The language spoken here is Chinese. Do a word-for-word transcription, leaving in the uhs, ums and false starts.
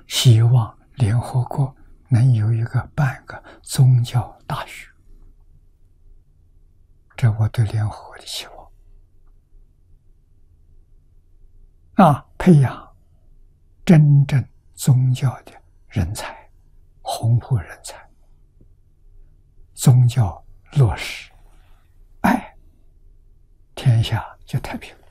希望联合国能有一个半个宗教大学，这我对联合国的期望。啊，培养真正宗教的人才，弘护人才，宗教落实，哎，天下就太平了。